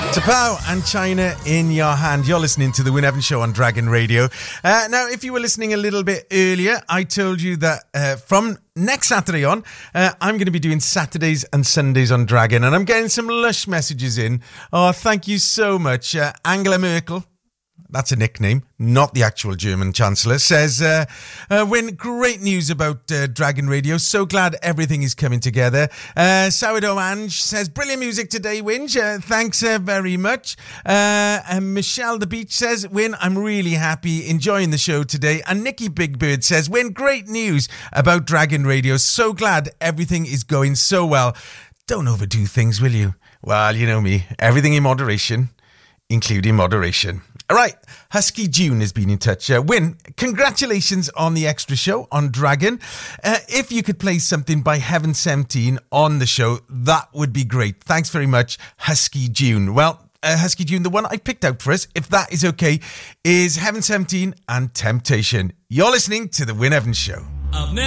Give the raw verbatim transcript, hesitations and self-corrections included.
Tapao and China in your hand. You're listening to the Wyn Evans Show on Dragon Radio. Uh, now, if you were listening a little bit earlier, I told you that uh, from next Saturday on, uh, I'm going to be doing Saturdays and Sundays on Dragon, and I'm getting some lush messages in. Oh, thank you so much. Uh, Angela Merkel, that's a nickname, not the actual German Chancellor, says, uh, uh, Wyn, great news about uh, Dragon Radio. So glad everything is coming together. Uh, Sourdough Ange says, brilliant music today, Wyn. Uh, thanks uh, very much. Uh, and Michelle the Beach says, Wyn, I'm really happy, enjoying the show today. And Nikki Big Bird says, Wyn, great news about Dragon Radio. So glad everything is going so well. Don't overdo things, will you? Well, you know me, everything in moderation, including moderation. All right, Husky June has been in touch. Uh, Wyn, congratulations on the extra show on Dragon. Uh, if you could play something by Heaven seventeen on the show, that would be great. Thanks very much, Husky June. Well, uh, Husky June, the one I picked out for us, if that is okay, is Heaven seventeen and Temptation. You're listening to the Wyn Evans Show. I've never